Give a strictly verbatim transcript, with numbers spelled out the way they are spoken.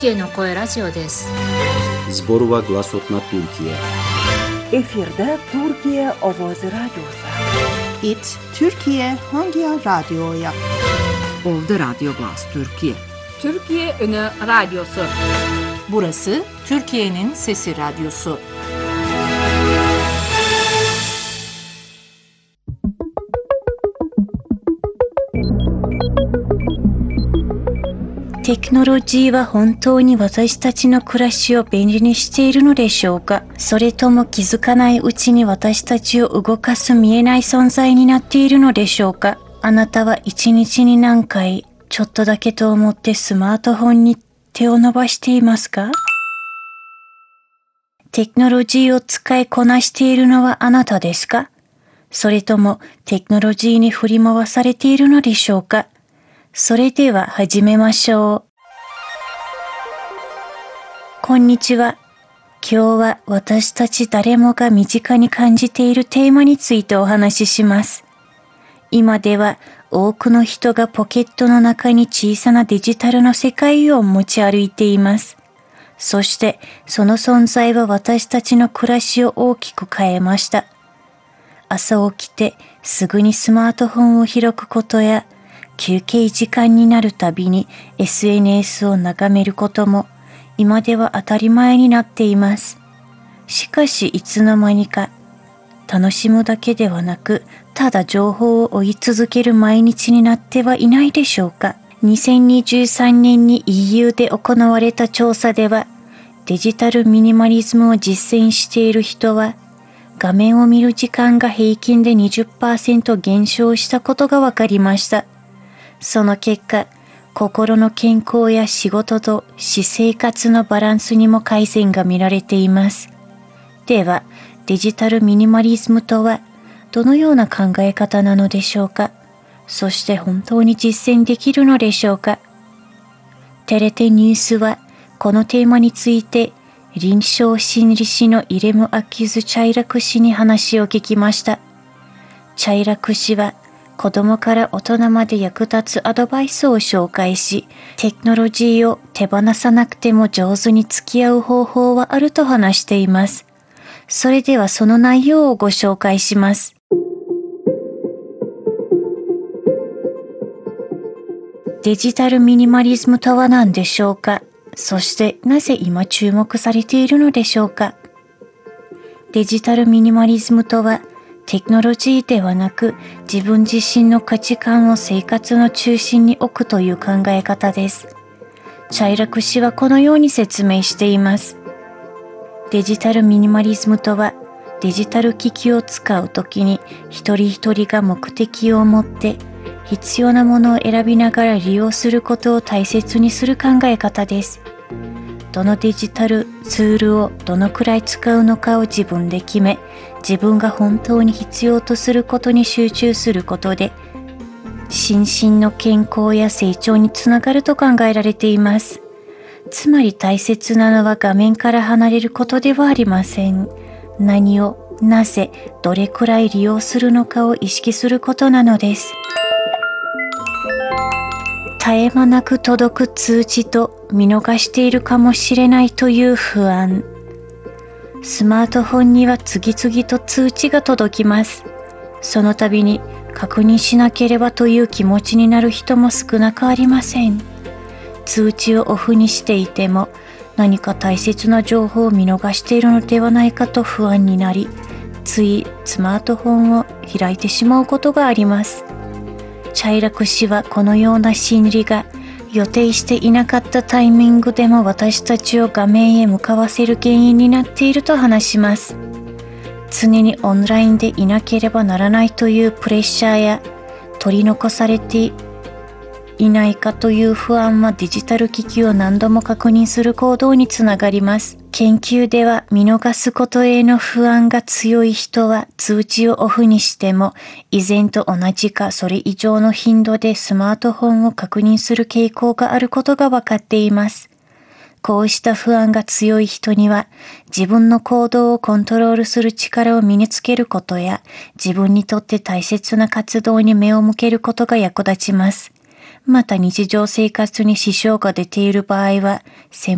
Türkiyeの声ラジオです。 Zborova Glasot na Türkiye. Efirde Türkiye Ovozi Radyosu. It Türkiye Hangi Radyo'ya? Ovda Radyo Glas Türkiye. Türkiye Ünü Radyosu. Burası Türkiye'nin Sesi Radyosu. Teknoloji は本当に私たちの暮らしを便利にしているのでしょうか？それとも気づかないうちに私たちを動かす見えない存在になっているのでしょうか？あなたは一日に何回、ちょっとだけと思ってスマートフォンに手を伸ばしていますか？テクノロジーを使いこなしているのはあなたですか？それともテクノロジーに振り回されているのでしょうか？それでは始めましょう。こんにちは。今日は私たち誰もが身近に感じているテーマについてお話しします。今では多くの人がポケットの中に小さなデジタルの世界を持ち歩いています。そしてその存在は私たちの暮らしを大きく変えました。朝起きてすぐにスマートフォンを開くことや、休憩時間になるたびに エスエヌエス を眺めることも今では当たり前になっています。しかしいつの間にか楽しむだけではなく、ただ情報を追い続ける毎日になってはいないでしょうか。にせんにじゅうさんねんに イーユー で行われた調査では、デジタルミニマリズムを実践している人は画面を見る時間が平均で にじゅっパーセント 減少したことが分かりました。その結果、心の健康や仕事と私生活のバランスにも改善が見られています。では、デジタルミニマリズムとはどのような考え方なのでしょうか？そして本当に実践できるのでしょうか？テレテニュースはこのテーマについて臨床心理士のイレム・アキズ・チャイラク氏に話を聞きました。チャイラク氏は子供から大人まで役立つアドバイスを紹介し、テクノロジーを手放さなくても上手に付き合う方法はあると話しています。それではその内容をご紹介します。デジタルミニマリズムとは何でしょうか？そしてなぜ今注目されているのでしょうか？デジタルミニマリズムとは、テクノロジーではなく自分自身の価値観を生活の中心に置くという考え方です。チャイラク氏はこのように説明しています。デジタルミニマリズムとは、デジタル機器を使うときに一人一人が目的を持って必要なものを選びながら利用することを大切にする考え方です。どのデジタルツールをどのくらい使うのかを自分で決め、自分が本当に必要とすることに集中することで、心身の健康や成長につながると考えられています。つまり大切なのは画面から離れることではありません。何を、なぜ、どれくらい利用するのかを意識することなのです。絶え間なく届く通知と見逃しているかもしれないという不安。スマートフォンには次々と通知が届きます。その度に確認しなければという気持ちになる人も少なくありません。通知をオフにしていても何か大切な情報を見逃しているのではないかと不安になり、ついスマートフォンを開いてしまうことがあります。チャイラク氏はこのような心理が予定していなかったタイミングでも私たちを画面へ向かわせる原因になっていると話します。常にオンラインでいなければならないというプレッシャーや、取り残されていないかという不安はデジタル機器を何度も確認する行動につながります。研究では見逃すことへの不安が強い人は通知をオフにしても以前と同じかそれ以上の頻度でスマートフォンを確認する傾向があることが分かっています。こうした不安が強い人には自分の行動をコントロールする力を身につけることや自分にとって大切な活動に目を向けることが役立ちます。また日常生活に支障が出ている場合は専